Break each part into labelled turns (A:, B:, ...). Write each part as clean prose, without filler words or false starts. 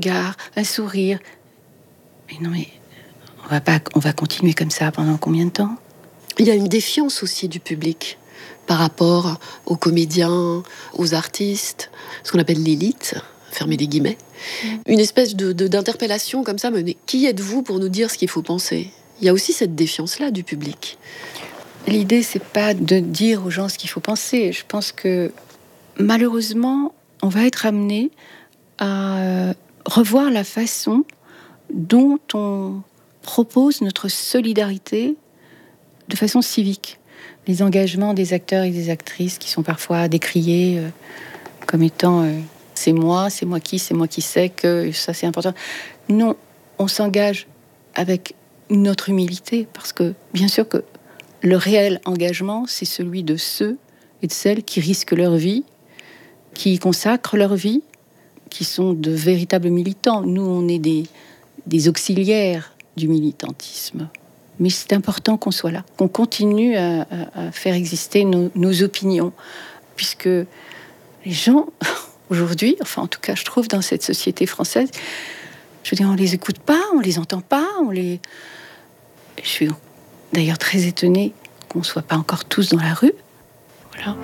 A: regard, un sourire. Mais non, mais on va continuer comme ça pendant combien de temps ?
B: Il y a une défiance aussi du public par rapport aux comédiens, aux artistes, ce qu'on appelle l'élite, fermez les guillemets. Une espèce d'interpellation comme ça, mais qui êtes-vous pour nous dire ce qu'il faut penser ? Il y a aussi cette défiance-là du public.
A: L'idée, c'est pas de dire aux gens ce qu'il faut penser. Je pense que, malheureusement, on va être amené à revoir la façon dont on propose notre solidarité de façon civique. Les engagements des acteurs et des actrices qui sont parfois décriés comme étant c'est moi qui sais que ça c'est important. Non, on s'engage avec notre humilité parce que bien sûr que le réel engagement, c'est celui de ceux et de celles qui risquent leur vie, qui y consacrent leur vie, qui sont de véritables militants. Nous, on est des auxiliaires du militantisme. Mais c'est important qu'on soit là, qu'on continue à faire exister nos opinions. Puisque les gens, aujourd'hui, enfin en tout cas je trouve dans cette société française, je veux dire, on les écoute pas, on les entend pas, Je suis d'ailleurs très étonnée qu'on ne soit pas encore tous dans la rue. Voilà.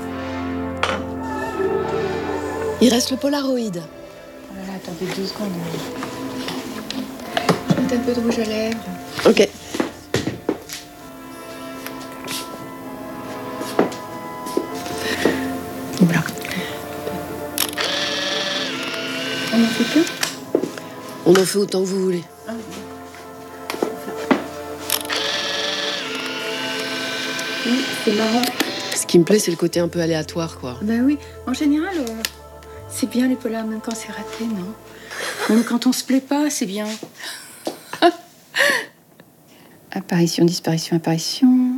B: Il reste le Polaroid.
A: Oh là là, attendez 2 secondes. Je vais mettre un peu de rouge à lèvres.
B: Ok.
A: Voilà. On en fait que ?
B: On en fait autant que vous voulez.
A: Oui, c'est marrant.
B: Ce qui me plaît, c'est le côté un peu aléatoire, quoi.
A: Ben oui, en général, c'est bien les polars, même quand c'est raté, non ? Même quand on se plaît pas, c'est bien. Apparition, disparition, apparition.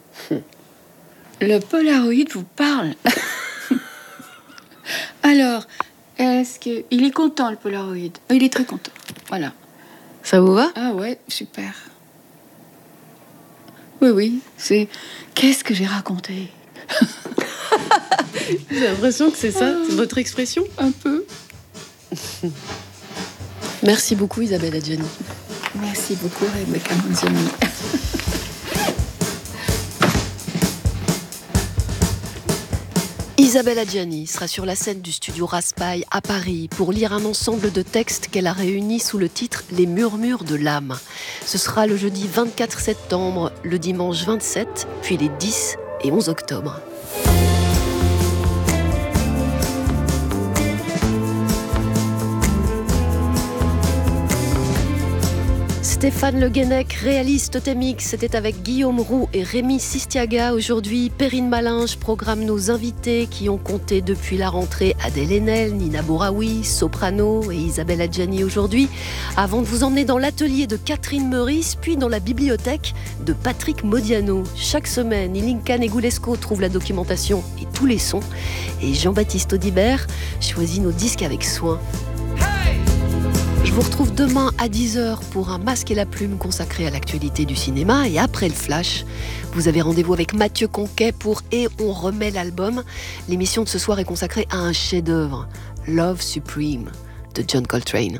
A: Le Polaroid vous parle. Alors, est-ce que... Il est content, le Polaroid. Il est très content. Voilà.
B: Ça vous va ?
A: Ah ouais, super. Oui, c'est... Qu'est-ce que j'ai raconté ?
B: J'ai l'impression que c'est ça, c'est votre expression ?
A: Un peu.
B: Merci beaucoup, Isabelle Adjani.
A: Merci beaucoup, Rebecca Manzoni.
B: Isabelle Adjani sera sur la scène du studio Raspail à Paris pour lire un ensemble de textes qu'elle a réunis sous le titre « Les murmures de l'âme ». Ce sera le jeudi 24 septembre, le dimanche 27, puis les 10 et 11 octobre. Stéphane Le Guenec réalise Totemix. C'était avec Guillaume Roux et Rémi Sistiaga. Aujourd'hui, Perrine Malinge programme nos invités qui ont compté depuis la rentrée Adèle Haenel, Nina Bouraoui, Soprano et Isabelle Adjani aujourd'hui. Avant de vous emmener dans l'atelier de Catherine Meurice, puis dans la bibliothèque de Patrick Modiano. Chaque semaine, Ilinka Negulesco trouve la documentation et tous les sons. Et Jean-Baptiste Audibert choisit nos disques avec soin. Je vous retrouve demain à 10h pour un Masque et la plume consacré à l'actualité du cinéma. Et après le Flash, vous avez rendez-vous avec Mathieu Conquet pour Et on remet l'album. L'émission de ce soir est consacrée à un chef-d'œuvre, Love Supreme, de John Coltrane.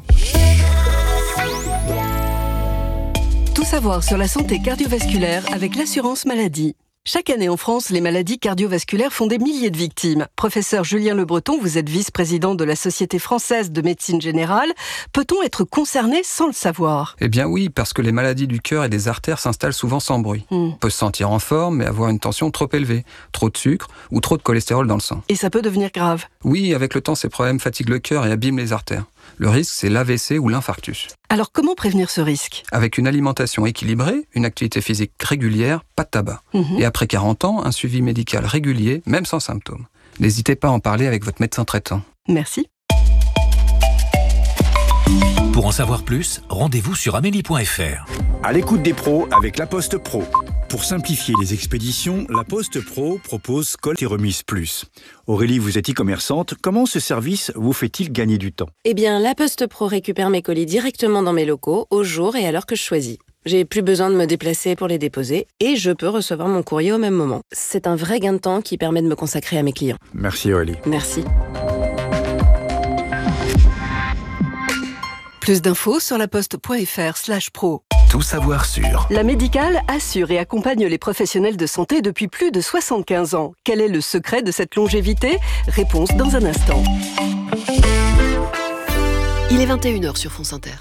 C: Tout savoir sur la santé cardiovasculaire avec l'assurance maladie. Chaque année en France, les maladies cardiovasculaires font des milliers de victimes. Professeur Julien Le Breton, vous êtes vice-président de la Société française de médecine générale. Peut-on être concerné sans le savoir ?
D: Eh bien oui, parce que les maladies du cœur et des artères s'installent souvent sans bruit. On peut se sentir en forme, mais avoir une tension trop élevée, trop de sucre ou trop de cholestérol dans le sang.
C: Et ça peut devenir grave.
D: Oui, avec le temps, ces problèmes fatiguent le cœur et abîment les artères. Le risque, c'est l'AVC ou l'infarctus.
C: Alors comment prévenir ce risque ?
D: Avec une alimentation équilibrée, une activité physique régulière, pas de tabac. Et après 40 ans, un suivi médical régulier, même sans symptômes. N'hésitez pas à en parler avec votre médecin traitant.
C: Merci.
E: Pour en savoir plus, rendez-vous sur amélie.fr.
F: À l'écoute des pros avec La Poste Pro. Pour simplifier les expéditions, La Poste Pro propose Colt et Remise Plus. Aurélie, vous êtes e-commerçante. Comment ce service vous fait-il gagner du temps ?
G: Eh bien, La Poste Pro récupère mes colis directement dans mes locaux, au jour et à l'heure que je choisis. J'ai plus besoin de me déplacer pour les déposer et je peux recevoir mon courrier au même moment. C'est un vrai gain de temps qui permet de me consacrer à mes clients.
F: Merci Aurélie.
G: Merci.
C: Plus d'infos sur laposte.fr/pro.
E: Tout savoir sur.
C: La Médicale assure et accompagne les professionnels de santé depuis plus de 75 ans. Quel est le secret de cette longévité ? Réponse dans un instant.
B: Il est 21h sur France Inter.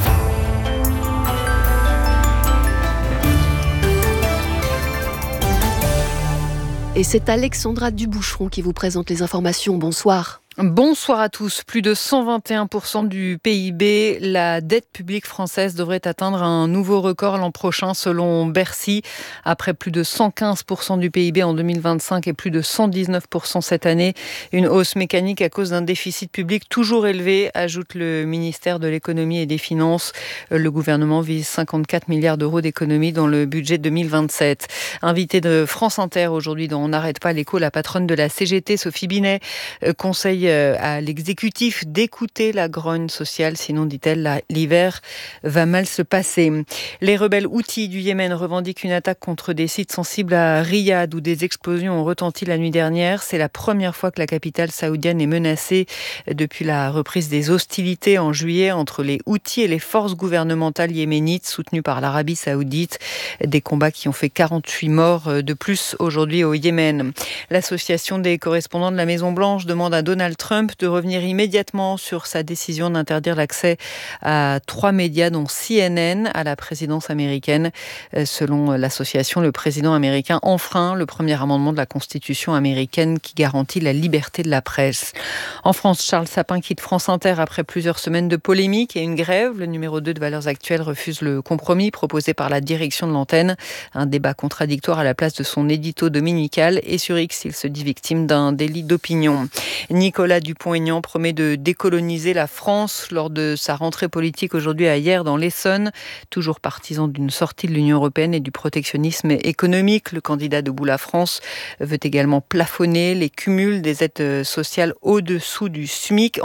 B: Et c'est Alexandra Duboucheron qui vous présente les informations. Bonsoir.
H: Bonsoir à tous. Plus de 121% du PIB, la dette publique française devrait atteindre un nouveau record l'an prochain selon Bercy. Après plus de 115% du PIB en 2025 et plus de 119% cette année. Une hausse mécanique à cause d'un déficit public toujours élevé, ajoute le ministère de l'économie et des finances. Le gouvernement vise 54 milliards d'euros d'économies dans le budget 2027. Invitée de France Inter aujourd'hui dans On n'arrête pas l'écho, la patronne de la CGT, Sophie Binet, conseille à l'exécutif d'écouter la grogne sociale, sinon, dit-elle, l'hiver va mal se passer. Les rebelles houthis du Yémen revendiquent une attaque contre des sites sensibles à Riyad où des explosions ont retenti la nuit dernière. C'est la première fois que la capitale saoudienne est menacée depuis la reprise des hostilités en juillet entre les houthis et les forces gouvernementales yéménites soutenues par l'Arabie saoudite. Des combats qui ont fait 48 morts de plus aujourd'hui au Yémen. L'association des correspondants de la Maison-Blanche demande à Donald Trump de revenir immédiatement sur sa décision d'interdire l'accès à 3 médias, dont CNN, à la présidence américaine. Selon l'association, le président américain enfreint le premier amendement de la Constitution américaine qui garantit la liberté de la presse. En France, Charles Sapin quitte France Inter après plusieurs semaines de polémique et une grève. Le numéro 2 de Valeurs Actuelles refuse le compromis proposé par la direction de l'antenne. Un débat contradictoire à la place de son édito dominical. Et sur X, il se dit victime d'un délit d'opinion. Nicolas Dupont-Aignan promet de décoloniser la France lors de sa rentrée politique aujourd'hui à Hyères dans l'Essonne. Toujours partisan d'une sortie de l'Union européenne et du protectionnisme économique, le candidat Debout la France veut également plafonner les cumuls des aides sociales en dessous du SMIC.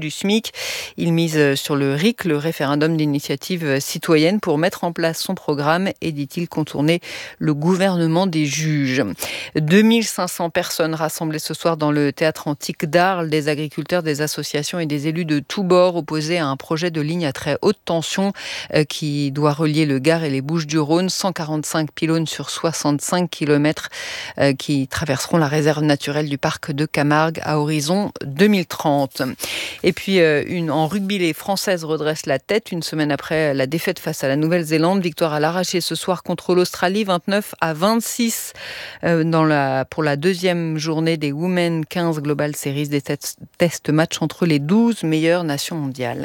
H: Il mise sur le RIC, le référendum d'initiative citoyenne, pour mettre en place son programme et, dit-il, contourner le gouvernement des juges. 2500 personnes rassemblées ce soir dans le théâtre antique d'Arles, des agriculteurs, des associations et des élus de tous bords opposés à un projet de ligne à très haute tension qui doit relier le Gard et les Bouches-du-Rhône. 145 pylônes sur 65 km qui traverseront la réserve naturelle du parc de Camargue à horizon 2030. Et puis en rugby, les Françaises redressent la tête une semaine après la défaite face à la Nouvelle-Zélande. Victoire à l'arraché ce soir contre l'Australie, 29-26 pour la deuxième journée des Women 15 Global Series, des test match entre les 12 meilleures nations mondiales.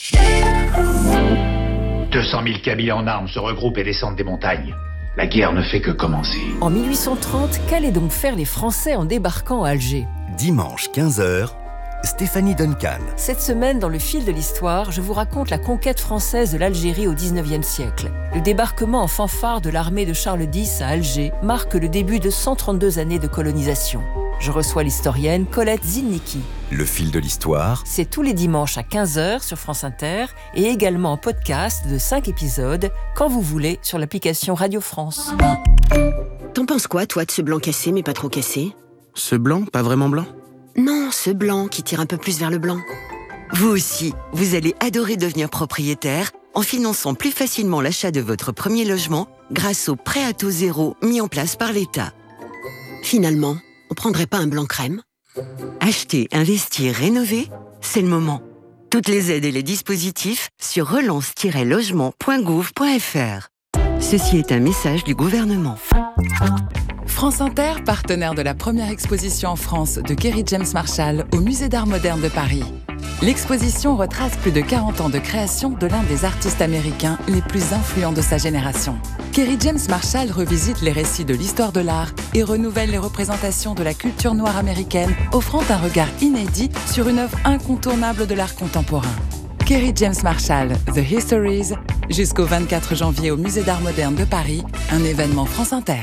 I: 200 000 Kabyles en armes se regroupent et descendent des montagnes. La guerre ne fait que commencer.
J: En 1830, qu'allaient donc faire les Français en débarquant à Alger ?
E: Dimanche 15h, Stéphanie Duncan.
J: Cette semaine, dans le fil de l'histoire, je vous raconte la conquête française de l'Algérie au XIXe siècle. Le débarquement en fanfare de l'armée de Charles X à Alger marque le début de 132 années de colonisation. Je reçois l'historienne Colette Zilnicki.
E: Le fil de l'histoire,
J: c'est tous les dimanches à 15h sur France Inter et également en podcast de 5 épisodes quand vous voulez sur l'application Radio France.
K: T'en penses quoi, toi, de ce blanc cassé mais pas trop cassé ?
L: Ce blanc, pas vraiment blanc ?
K: Non, ce blanc qui tire un peu plus vers le blanc. Vous aussi, vous allez adorer devenir propriétaire en finançant plus facilement l'achat de votre premier logement grâce au prêt à taux zéro mis en place par l'État. Finalement, on prendrait pas un blanc crème ? Acheter, investir, rénover, c'est le moment. Toutes les aides et les dispositifs sur relance-logement.gouv.fr. Ceci est un message du gouvernement.
M: France Inter, partenaire de la première exposition en France de Kerry James Marshall au Musée d'Art moderne de Paris. L'exposition retrace plus de 40 ans de création de l'un des artistes américains les plus influents de sa génération. Kerry James Marshall revisite les récits de l'histoire de l'art et renouvelle les représentations de la culture noire américaine, offrant un regard inédit sur une œuvre incontournable de l'art contemporain. Kerry James Marshall, The Histories, jusqu'au 24 janvier au Musée d'Art moderne de Paris, un événement France Inter.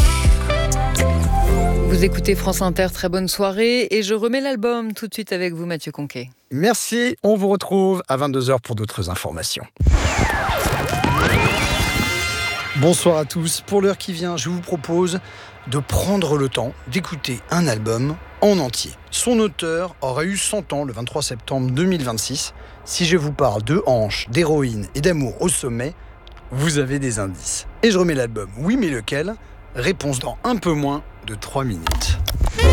H: Vous écoutez France Inter, très bonne soirée et je remets l'album tout de suite avec vous, Mathieu Conquet.
N: Merci, on vous retrouve à 22h pour d'autres informations. Bonsoir à tous, pour l'heure qui vient, je vous propose de prendre le temps d'écouter un album en entier. Son auteur aurait eu 100 ans le 23 septembre 2026. Si je vous parle de hanches, d'héroïne et d'amour au sommet, vous avez des indices. Et je remets l'album. Oui, mais lequel ? Réponse dans un peu moins de 3 minutes.